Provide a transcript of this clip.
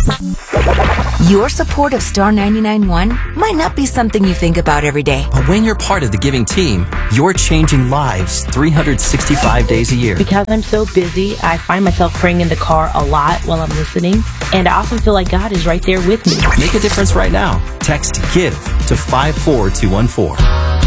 Your support of Star 99.1 might not be something you think about every day. But when you're part of the giving team, you're changing lives 365 days a year. Because I'm so busy, I find myself praying in the car a lot while I'm listening, and I often feel like God is right there with me. Make a difference right now. Text GIVE to 54214.